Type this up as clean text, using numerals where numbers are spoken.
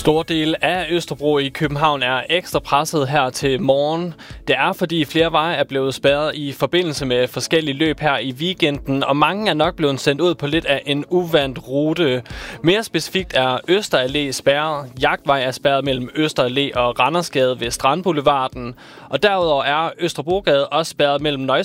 Store del af Østerbro i København er ekstra presset her til morgen. Det er, fordi flere veje er blevet spærret i forbindelse med forskellige løb her i weekenden, og mange er nok blevet sendt ud på lidt af en uvant rute. Mere specifikt er Øster Allé spærret. Jagtvej er spærret mellem Øster Allé og Randersgade ved Strandboulevarden. Og derudover er Østerbrogade også spærret mellem